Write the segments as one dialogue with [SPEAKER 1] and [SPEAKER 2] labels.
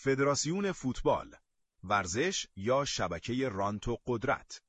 [SPEAKER 1] فدراسیون فوتبال، ورزش یا شبکه رانت و قدرت.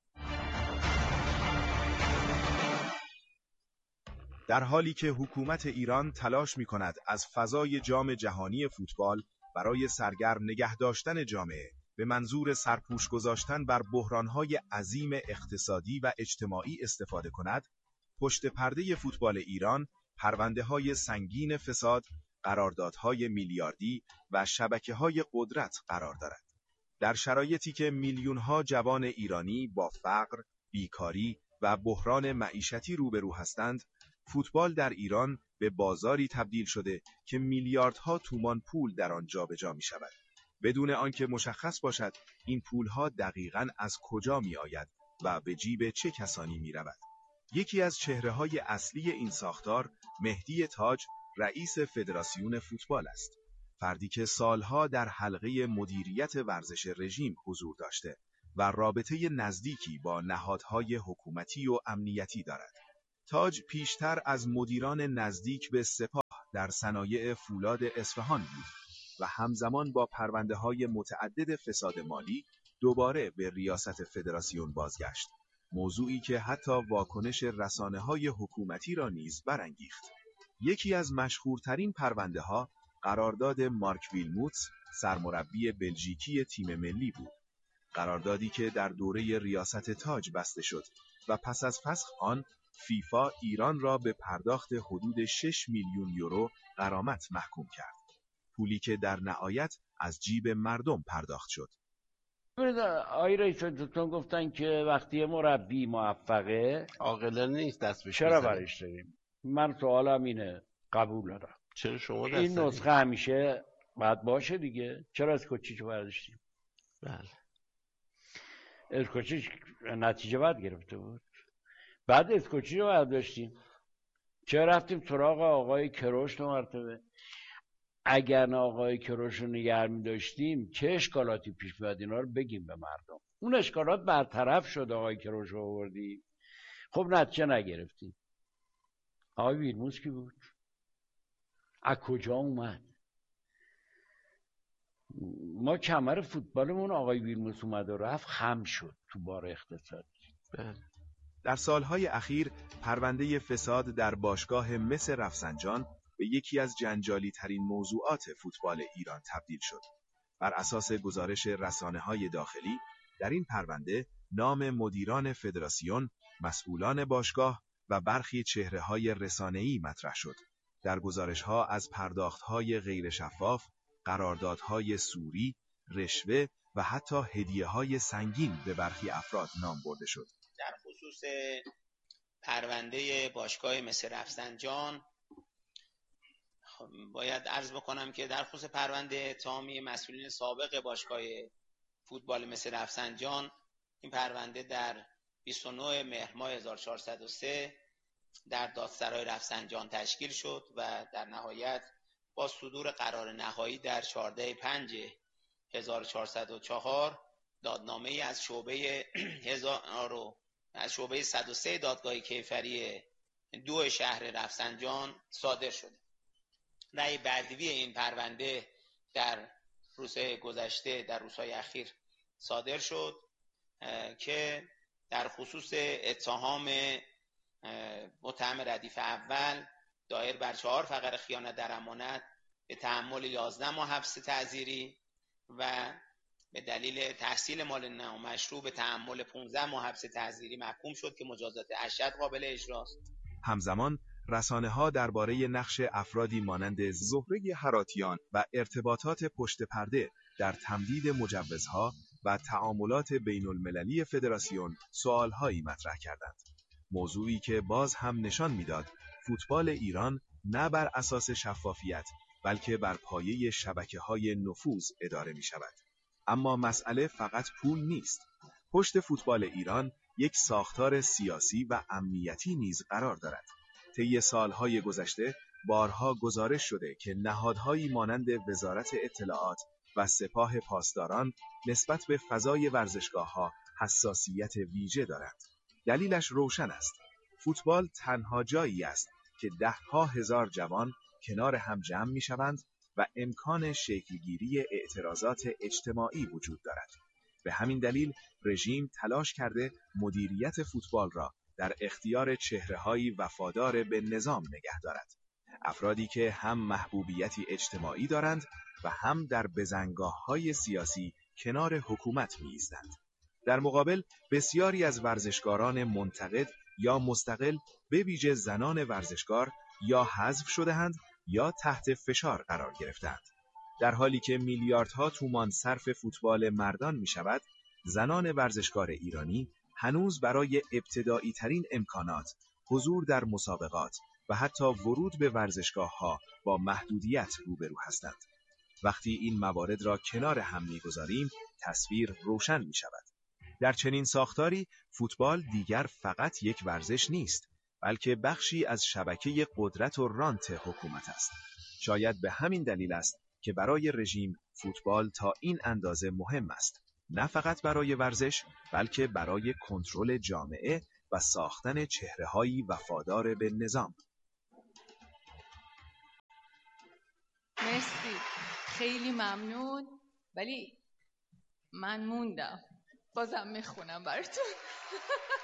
[SPEAKER 1] در حالی که حکومت ایران تلاش می‌کند از فضای جام جهانی فوتبال برای سرگرم نگه داشتن جامعه به منظور سرپوش گذاشتن بر بحران‌های عظیم اقتصادی و اجتماعی استفاده کند، پشت پرده فوتبال ایران پرونده‌های سنگین فساد، قراردادهای میلیاردی و شبکه‌های قدرت قرار دارد. در شرایطی که میلیون‌ها جوان ایرانی با فقر، بیکاری و بحران معیشتی روبرو هستند، فوتبال در ایران به بازاری تبدیل شده که میلیاردها تومان پول در آن جابجا می‌شود، بدون آنکه مشخص باشد این پولها دقیقاً از کجا می‌آید و به جیب چه کسانی می‌رود. یکی از چهره‌های اصلی این ساختار، مهدی تاج، رئیس فدراسیون فوتبال است. فردی که سالها در حلقه مدیریت ورزش رژیم حضور داشته و رابطه نزدیکی با نهادهای حکومتی و امنیتی دارد. تاج پیشتر از مدیران نزدیک به سپاه در صنایع فولاد اصفهان بود و همزمان با پرونده‌های متعدد فساد مالی دوباره به ریاست فدراسیون بازگشت. موضوعی که حتی واکنش رسانه‌های حکومتی را نیز برانگیخت. یکی از مشهورترین پرونده‌ها قرارداد مارک ویلموتس، سرمربی بلژیکی تیم ملی بود. قراردادی که در دوره ریاست تاج بسته شد و پس از فسخ آن فیفا ایران را به پرداخت حدود 6 میلیون یورو غرامت محکوم کرد. پولی که در نهایت از جیب مردم پرداخت شد.
[SPEAKER 2] آقای رئیس دکتر گفتن که وقتی مربی موفقه
[SPEAKER 3] عاقلانه نیست دست بهش
[SPEAKER 2] چرا
[SPEAKER 3] بزنه.
[SPEAKER 2] برش داریم؟ من سوالم اینه، قبول دارم.
[SPEAKER 3] چرا شما دست
[SPEAKER 2] این نسخه همیشه باید باشه دیگه. چرا اسکوچیچو برداشتیم؟
[SPEAKER 3] بله.
[SPEAKER 2] اسکوچیچ نتیجه بد گرفته بود. بعد اسکوچیچ رو برداشتیم. چرا رفتیم سراغ آقای کروش 2 مرتبه؟ اگر نه آقای کروش رو نگه می داشتیم چه اشکالاتی پیش میاد؟ اینا رو بگیم به مردم. اون اشکالات برطرف شد، آقای کروش رو آوردیم. خب نتیجه نگرفتیم. آقای ویلموتس کی بود؟ از کجا اومد؟ ما کمر فوتبالمون آقای ویلموتس اومد و رفت خم شد تو بار اقتصادی.
[SPEAKER 1] در سالهای اخیر پرونده فساد در باشگاه مس رفسنجان به یکی از جنجالی ترین موضوعات فوتبال ایران تبدیل شد. بر اساس گزارش رسانه‌های داخلی، در این پرونده نام مدیران فدراسیون، مسئولان باشگاه و برخی چهره‌های رسانه‌ای مطرح شد. در گزارش‌ها از پرداخت‌های غیر شفاف، قراردادهای سوری، رشوه و حتی هدیه‌های سنگین به برخی افراد نام برده شد.
[SPEAKER 4] در خصوص پرونده باشگاه مس رفسنجان باید عرض بکنم که در خصوص پرونده اتهامی مسئولین سابق باشگاه فوتبال مس رفسنجان، این پرونده در 29 مهر ماه 1403 در دادسرای رفسنجان تشکیل شد و در نهایت با صدور قرار نهایی در 14/5/1404 دادنامه‌ای از شعبه 103 دادگاه کیفری 2 شهر رفسنجان صادر شده. رأی بدوی این پرونده در روزهای گذشته، در روزهای اخیر صادر شد که در خصوص اتهام متهم ردیف اول دایر بر 4 فقره خیانت در امانت به تحمل 11 ماه حبس تعزیری و به دلیل تحصیل مال نامشروع به تحمل 15 ماه حبس تعزیری محکوم شد که مجازات اشد قابل اجراست.
[SPEAKER 1] همزمان رسانه‌ها درباره نقش افرادی مانند زهره هراتیان و ارتباطات پشت پرده در تمدید مجوزها و تعاملات بین‌المللی فدراسیون سوالهایی مطرح کردند. موضوعی که باز هم نشان می‌داد فوتبال ایران نه بر اساس شفافیت بلکه بر پایه شبکه‌های نفوذ اداره می‌شود. اما مسئله فقط پول نیست. پشت فوتبال ایران یک ساختار سیاسی و امنیتی نیز قرار دارد. طی سالهای گذشته بارها گزارش شده که نهادهایی مانند وزارت اطلاعات و سپاه پاسداران نسبت به فضای ورزشگاه‌ها حساسیت ویژه دارند. دلیلش روشن است. فوتبال تنها جایی است که 10,000 جوان کنار هم جمع می‌شوند و امکان شکلگیری اعتراضات اجتماعی وجود دارد. به همین دلیل رژیم تلاش کرده مدیریت فوتبال را در اختیار چهره‌هایی وفادار به نظام نگه دارد. افرادی که هم محبوبیتی اجتماعی دارند و هم در بزنگاه‌های سیاسی کنار حکومت می‌ایستند. در مقابل بسیاری از ورزشکاران منتقد یا مستقل به ویژه زنان ورزشکار یا حذف شده‌اند یا تحت فشار قرار گرفتند. در حالی که میلیاردها تومان صرف فوتبال مردان می‌شود، زنان ورزشکار ایرانی هنوز برای ابتدایی ترین امکانات، حضور در مسابقات و حتی ورود به ورزشگاه‌ها با محدودیت روبرو هستند. وقتی این موارد را کنار هم می‌گذاریم، تصویر روشن می‌شود. در چنین ساختاری، فوتبال دیگر فقط یک ورزش نیست، بلکه بخشی از شبکه قدرت و رانت حکومت است. شاید به همین دلیل است که برای رژیم فوتبال تا این اندازه مهم است. نه فقط برای ورزش، بلکه برای کنترل جامعه و ساختن چهره‌هایی وفادار به نظام.
[SPEAKER 5] مرسی، خیلی ممنون. ولی من موندم، بازم میخونم براتون.